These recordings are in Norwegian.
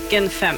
5.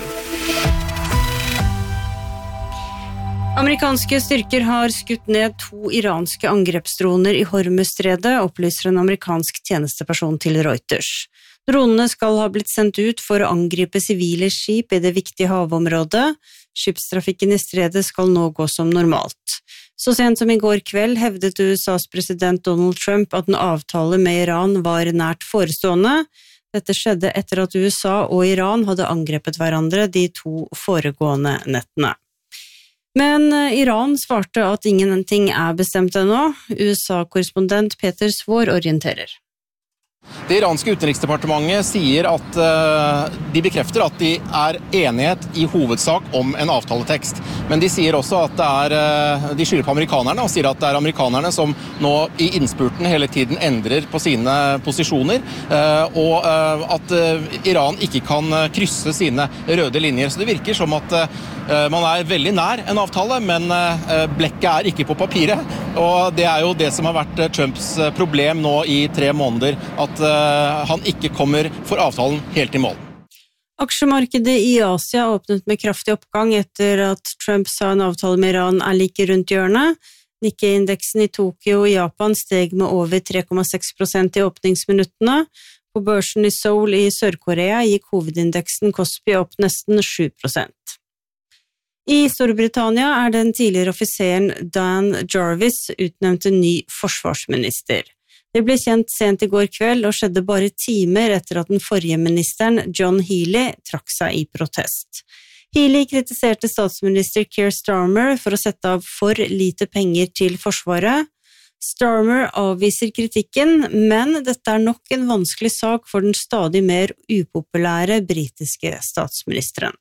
Amerikanske styrker har skutt ned 2 iranske angrepsdroner i Hormuzstredet, opplyser en amerikansk tjenesteperson til Reuters. Dronene skal ha blitt sendt ut for å angripe sivile skip i det viktige havområdet. Skipstrafikken i stredet skal nå gå som normalt. Så sent som i går kveld hevdet USAs president Donald Trump at en avtale med Iran var nært forestående. Dette skjedde etter at USA og Iran hadde angrepet hverandre de 2 foregående nettene. Men Iran svarte at ingenting er bestemt ennå. USA-korrespondent Peter Svår orienterer. Det iranske utenriksdepartementet sier at de bekrefter at de er enighet i hovedsak om en avtaletekst. Men de sier også at de skylder på amerikanerne, og sier at det er amerikanerne som nå i innspurten hele tiden endrer på sine posisjoner, og at Iran ikke kan krysse sine røde linjer. Så det virker som at man er veldig nær en avtale, men blekket er ikke på papiret. Og det er jo det som har vært Trumps problem nå i 3 måneder, at han ikke kommer for avtalen helt i mål. Aksjemarkedet i Asia åpnet med kraftig oppgang etter at Trump sa en avtale med Iran er like rundt hjørnet. Nikkei-indeksen i Tokyo og Japan steg med over 3,6% i åpningsminuttene. På børsen i Seoul i Sør-Korea gikk hovedindeksen Kospi opp nesten 7%. I Storbritannia er den tidligere offiseren Dan Jarvis utnevnt en ny forsvarsminister. Det ble kjent sent i går kveld og skjedde bare timer etter at den forrige ministeren, John Healey, trakk seg i protest. Healey kritiserte statsminister Keir Starmer for å sette av for lite penger til forsvaret. Starmer avviser kritikken, men dette er nok en vanskelig sak for den stadig mer upopulære britiske statsministeren.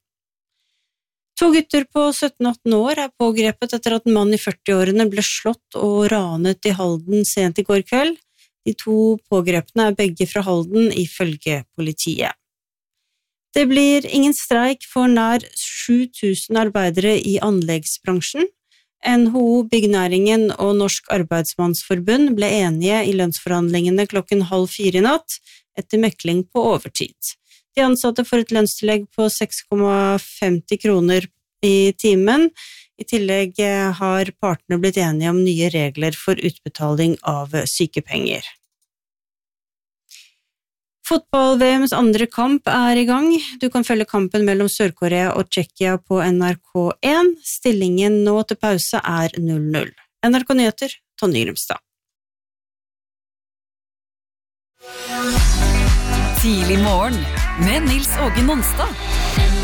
2 gutter på 17-18 år er pågrepet etter at en mann i 40-årene ble slått og ranet i Halden sent i går kveld. De 2 pågrepene er begge fra Halden ifølge politiet. Det blir ingen streik for nær 7000 arbeidere i anleggsbransjen. NHO, Byggenæringen og Norsk Arbeidsmannsforbund ble enige i lønnsforhandlingene 3:30 i natt, etter mekling på overtid. De ansatte får et lønnstillegg på 6,50 kroner i timen. I tillegg har partene blitt enige om nye regler for utbetaling av sykepenger. Fotball-VMs andre kamp er i gang. Du kan følge kampen mellom Sør-Korea og Tsjekkia på NRK1. Stillingen nå til pause er 0-0. NRK Nyheter, Tonje Grimstad. Tidlig morgen med Nils Åge Nonstad.